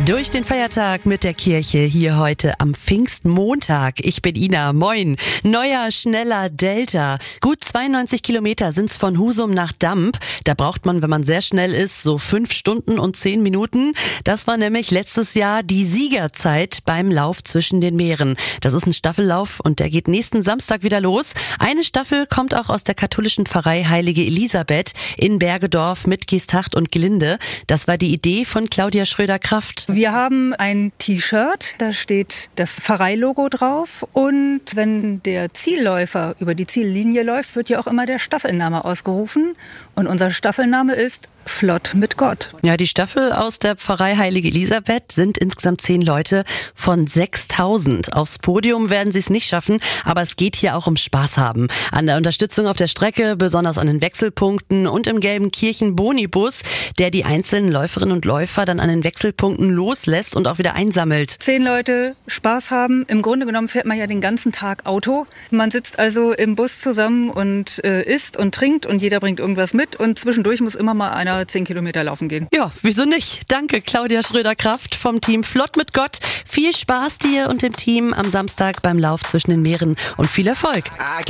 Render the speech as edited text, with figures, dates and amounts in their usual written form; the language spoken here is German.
Durch den Feiertag mit der Kirche hier heute am Pfingstmontag. Ich bin Ina, moin. Neuer, schneller Delta. Gut 92 Kilometer sind's von Husum nach Damp. Da braucht man, wenn man sehr schnell ist, so 5 Stunden und 10 Minuten. Das war nämlich letztes Jahr die Siegerzeit beim Lauf zwischen den Meeren. Das ist ein Staffellauf und der geht nächsten Samstag wieder los. Eine Staffel kommt auch aus der katholischen Pfarrei Heilige Elisabeth in Bergedorf mit Geesthacht und Gelinde. Das war die Idee von Claudia Schröder-Kraft. Wir haben ein T-Shirt, da steht das Pfarreilogo drauf und wenn der Zielläufer über die Ziellinie läuft, wird ja auch immer der Staffelname ausgerufen und unser Staffelname ist Flott mit Gott. Ja, die Staffel aus der Pfarrei Heilige Elisabeth sind insgesamt 10 Leute von 6.000. Aufs Podium werden sie es nicht schaffen, aber es geht hier auch um Spaß haben. An der Unterstützung auf der Strecke, besonders an den Wechselpunkten und im gelben Kirchen-Bonibus, der die einzelnen Läuferinnen und Läufer dann an den Wechselpunkten loslässt und auch wieder einsammelt. 10 Leute Spaß haben. Im Grunde genommen fährt man ja den ganzen Tag Auto. Man sitzt also im Bus zusammen und isst und trinkt und jeder bringt irgendwas mit und zwischendurch muss immer mal einer 10 Kilometer laufen gehen. Ja, wieso nicht? Danke, Claudia Schröder-Kraft vom Team Flott mit Gott. Viel Spaß dir und dem Team am Samstag beim Lauf zwischen den Meeren und viel Erfolg.